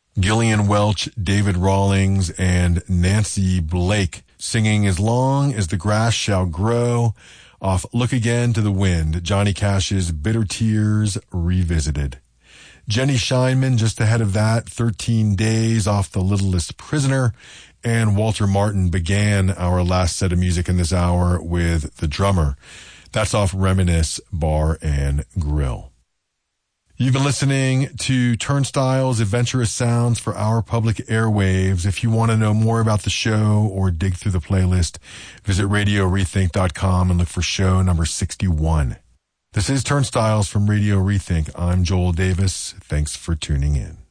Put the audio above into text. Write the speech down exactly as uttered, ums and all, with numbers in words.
Gillian Welch, David Rawlings, and Nancy Blake singing As Long as the Grass Shall Grow off Look Again to the Wind, Johnny Cash's Bitter Tears Revisited. Jenny Scheinman just ahead of that, thirteen days off The Littlest Prisoner, and Walter Martin began our last set of music in this hour with The Drummer. That's off Reminisce Bar and Grill. You've been listening to Turnstile's Adventurous Sounds for our public airwaves. If you want to know more about the show or dig through the playlist, visit radio rethink dot com and look for show number sixty-one. This is Turnstiles from Radio Rethink. I'm Joel Davis. Thanks for tuning in.